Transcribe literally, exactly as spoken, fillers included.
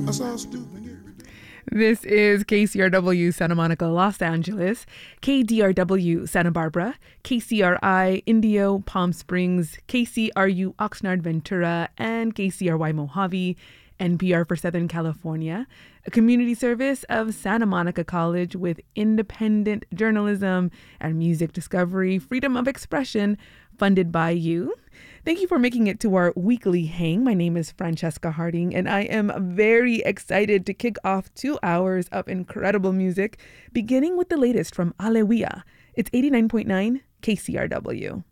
I sound stupid. This is K C R W Santa Monica, Los Angeles, K D R W Santa Barbara, K C R I Indio, Palm Springs, K C R U Oxnard, Ventura, and K C R Y Mojave, N P R for Southern California, a community service of Santa Monica College with independent journalism and music discovery, freedom of expression, funded by you. Thank you for making it to our weekly hang. My name is Francesca Harding, and I am very excited to kick off two hours of incredible music, beginning with the latest from Alewia. It's eighty-nine point nine K C R W.